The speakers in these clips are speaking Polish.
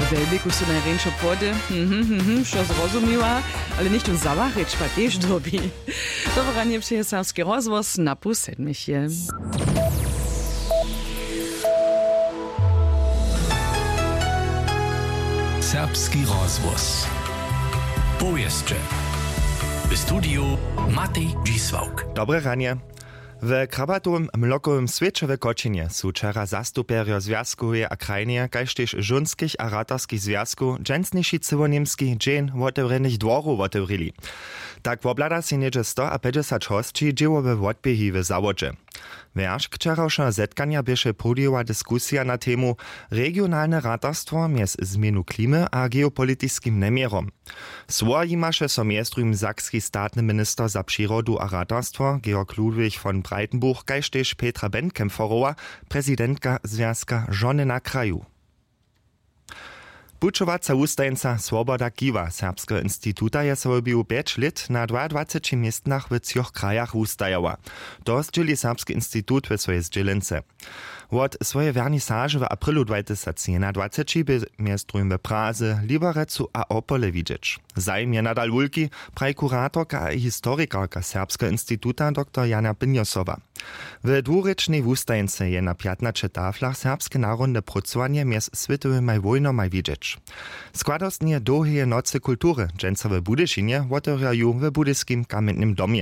Veľbyku sú najrienšo pôdy, čo zrozumiła, ale nič tu zavariť, pa tiež dobí. Dobranie přeje Serbský rozhlas na půl sedmiche. Serbski rozhlas. Powieszcze. W studiu Matej Dzisłauk. Dobre ranie. W krabatowym mlokowym świecie w Koczynie są wczoraj zastupierio związkowej a krajnie, kaž tež żonskich a ratarskich związków, dżęsniejsi cywo-niemski dzień otewrenych dworów otewrili. Tak woblada si niedzie 150 hostí dziełowe odbiehi w zawodzie. Wiersz wczorajszego zetkania bieše podjęła dyskusja na temu regionalne ratarstwo mjez zmienu klimy a geopolitiskim nemierom. Swoji maše so mjestrujim sakski statny minister za przyrodu a ratarstwo Georg Ludwig von Breitenbuch, kaž tež Petra Bentkempferova, prezidentka Związka Żony na kraju. Pučovaca ustajenca Swoboda Kiwa Serbskiego Instytuta je sobie 5 lat na 22 miestnach w 3 krajach ustajała. To zdzieli Serbski Instytut w swojej zdzielence. Od swojej wernisaże w aprilu 2021 by miestrujem w Praze, Liberecu a Opole widzieć. Zajm je nadal wulki, praj kuratorka i historykarka Serbskiego Instytuta dr Jana Pinjosowa. W dwurečnej ustajence je na 15 taflach serbskie narodne pracowanie mjez svitowymi wojnomaj widzieć. Składostnie długie nocy kultury, dżęca w Budyszynie, otewrają w budyskim kamiennym domie.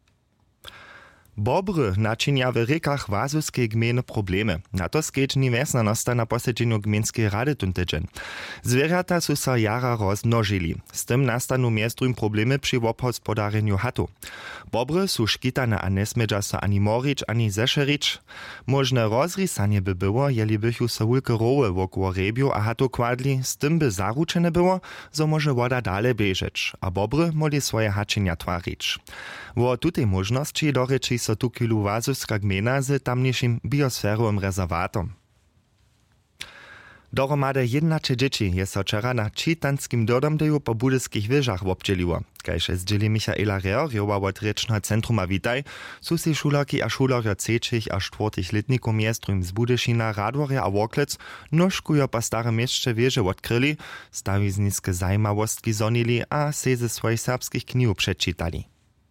Bobry naczynia w rekach wazuskiej gminy problemy. Na to skiecznie wiesna nosta na posiedzeniu gminskiej rady tun tydzień. Zwierzęta są sa jara rozmnożyli. Z tym nastanu miestrujem problemy przy obhospodareniu hatu. Bobry są szkitane a nie smedza sa ani morić, ani zeszerić. Możne rozrysanie by było, jeli bychu sa wulke roły wokół rebiu a hatu kładli, z tym by zaruczene było, zo może woda dalej bieżeć, a bobry mogli swoje haczenia twarić. Wo tutej możności doreči so tu kilu wazuska gmina z tamniejszym biosferowym rezerwatom. Dohromady 11 dzieci je so wczoraj na czytanskim dodomdeju po budyskich wyżach obdzieliło. Kaž zdzieli Michaela Reorjowa od Rečného centruma Witaj, sú si šulerki a šulerjo trzecich a czwartych letników miestrujem z Budyšina, Radworja a Worklec nožkujo pa stare mieszcze wieże odkryli, stawizniske zajmawostki zonili a se ze svojich serbskich knihu przeczytali.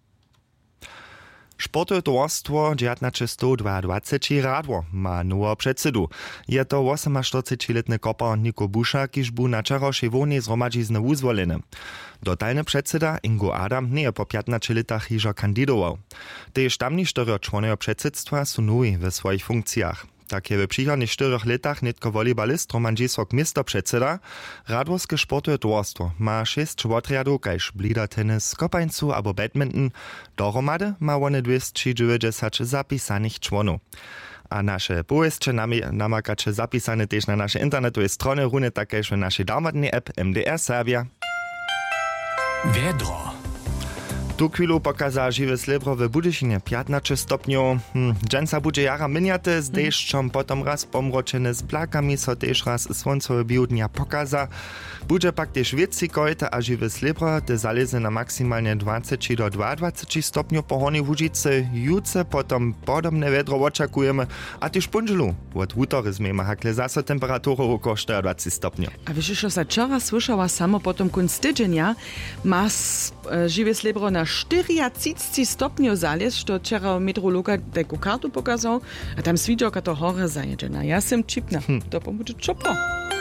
Sportowe towarstwo 1922 Radwor ma nowo předsedu. Je to 48-letny kopar Niko Busza, kiž bu na čarošej vojnej zhromadžizny uzvoleny. Dotalny předseda Ingo Adam nie je po 15 letach hižo kandidował. Tež tamni 4 čłonojo předsedstva sú nowi we svojich funkcjach. Tak je w przychodnych 4 latach netko wolibalist Roman Dzisłauk miestopředseda, Radworskie sportowe towarstwo ma 6 odriadów, kaž blida tenis, kopańcu albo badminton, dohromady ma one 290 zapisanych członów. A nasze powieszcze namakacze zapisane też na nasze internetowe strony, runie takéž w naszej darmadnej app MDR Serbia. Wiedro. Tu chwilu pokaza żywe srebro w Budyszynie 15 stopniów. Dżęca budzie jara miniate z deszczom, potem raz pomroczene z blakami, so też raz słońcowe biudnia pokaza. Budzie pak też więcej kojte a żywe srebro, te zalezy na maksymalnie 20 do 22 stopniów po hornej Łužice. Jutce potem podobne wiedro oczekujemy, a też punżelu. Od wutory zmiema hakle zase temperatury około 24 stopniów. A wiesz, że sa wczoraj słyszała samo potom kunc tydzienia, ma żywe srebro na 34 stopniów zalez, to wczoraj meteorologa taką kartu pokazał, a tam swidzioka to hore zajedziena. Ja sem čipna, to pomoże čopno.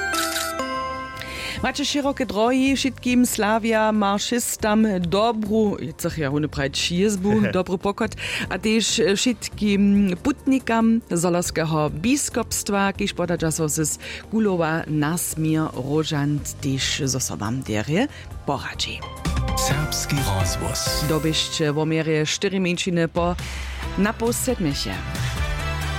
Macie szerokie drogi, wszystkim Slavia, marszystam, dobru, chcę ja nie prać jezbu, dobry pokot, a też wszystkim putnikam Zolorskiego biskupstwa, kiedyś podaja so z Gulowa, Nasmir, Rożant, też z osobam derie poradzi. Serbski rozhlas. Dobyście w omierze 4 miesiące po na pół sedmiche.